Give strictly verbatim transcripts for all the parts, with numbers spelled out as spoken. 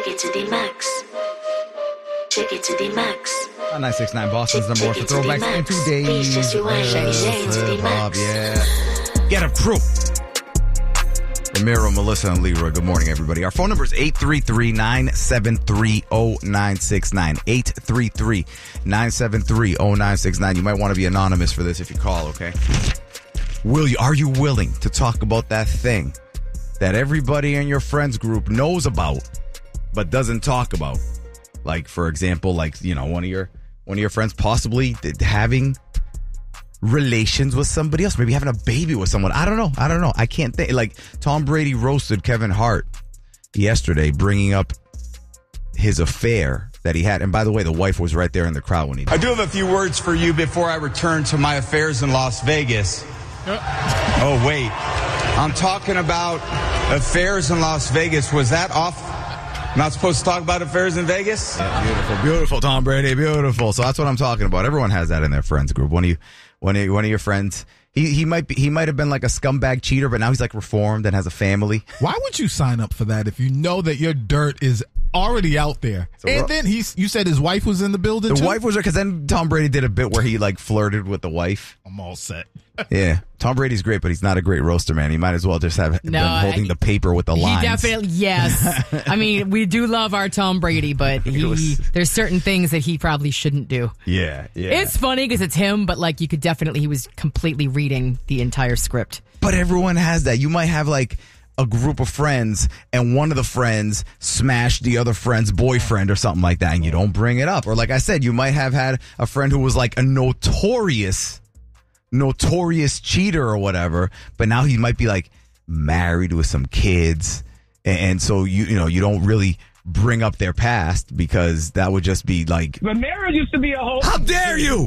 it to the max. Check it to the max. nine six nine Boston's number one for throwbacks and today's Please just rewind, shady shady to the Bob, max. yeah. Get a crew. Ramiro, Melissa, and Leroy. Good morning, everybody. Our phone number is eight three three, nine seven three, zero nine six nine. eight three three, nine seven three, zero nine six nine. You might want to be anonymous for this if you call, okay? Will you? Are you willing to talk about that thing that everybody in your friends group knows about but doesn't talk about? Like, for example, like, you know, one of your one of your friends possibly having relations with somebody else, maybe having a baby with someone. I don't know. I don't know. I can't think. Like, Tom Brady roasted Kevin Hart yesterday, bringing up his affair that he had. And by the way, the wife was right there in the crowd when he did. I do have a few words for you before I return to my affairs in Las Vegas. Oh, wait. I'm talking about affairs in Las Vegas. Was that off? Not supposed to talk about affairs in Vegas? Yeah, beautiful, beautiful, Tom Brady, beautiful. So that's what I'm talking about. Everyone has that in their friends group. One of you, one of, one of your friends, he he might be, he might have been like a scumbag cheater, but now he's like reformed and has a family. Why would you sign up for that if you know that your dirt is already out there? So and then he's, you said his wife was in the building. The too? wife was there because then Tom Brady did a bit where he like flirted with the wife. I'm all set. Yeah, Tom Brady's great, but he's not a great roaster, man. He might as well just have No, been holding I- the paper with the He lines. definitely, yes. I mean, we do love our Tom Brady, but he, was- there's certain things that he probably shouldn't do. Yeah, yeah. It's funny because it's him, but like you could definitely, he was completely reading the entire script. But everyone has that. You might have like a group of friends and one of the friends smashed the other friend's boyfriend or something like that, and you don't bring it up. Or like I said, you might have had a friend who was like a notorious notorious cheater or whatever, but now he might be like married with some kids, and, and so you you know you don't really bring up their past because that would just be like, But marriage used to be a whole... how dare you?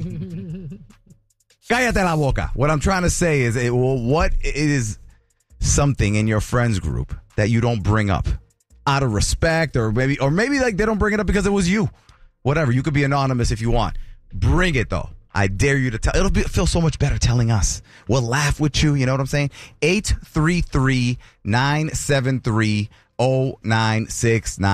Cállate la boca. What I'm trying to say is, it, well, what is something in your friends group that you don't bring up out of respect, or maybe or maybe like they don't bring it up because it was you? Whatever. You could be anonymous if you want. Bring it though. I dare you to tell. It'll be, feel so much better telling us. We'll laugh with you. You know what I'm saying? eight three three, nine seven three, zero nine six nine.